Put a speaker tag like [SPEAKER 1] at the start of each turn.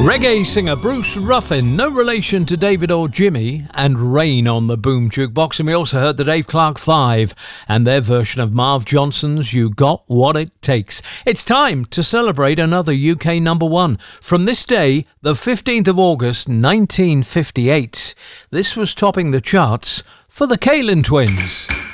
[SPEAKER 1] Reggae singer Bruce Ruffin, no relation to David or Jimmy, and Rain on the Boom Jukebox. And we also heard the Dave Clark 5 and their version of Marv Johnson's You Got What It Takes. It's time to celebrate another UK number one. From this day, the 15th of August 1958, this was topping the charts for the Kalin Twins.